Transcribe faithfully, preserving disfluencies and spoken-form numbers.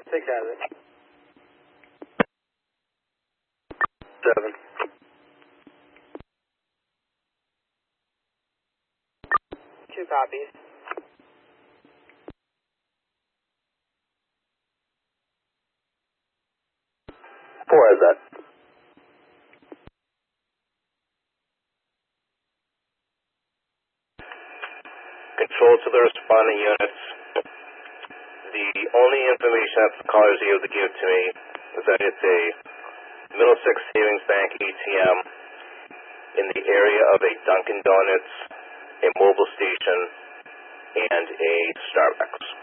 Six has it. Seven. Two copies. Four has that. Control to the responding units. The only information that the caller is able to give to me is that it's a Middlesex Savings Bank A T M in the area of a Dunkin' Donuts, a mobile station, and a Starbucks.